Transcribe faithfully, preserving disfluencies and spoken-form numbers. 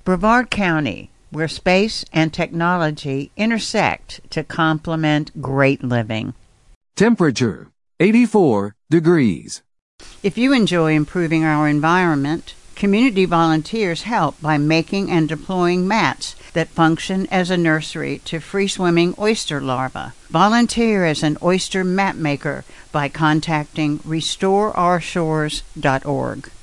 Brevard County, where space and technology intersect to complement great living. Temperature, eighty-four degrees. If you enjoy improving our environment, community volunteers help by making and deploying mats that function as a nursery to free-swimming oyster larvae. Volunteer as an oyster mat maker by contacting restore our shores dot org.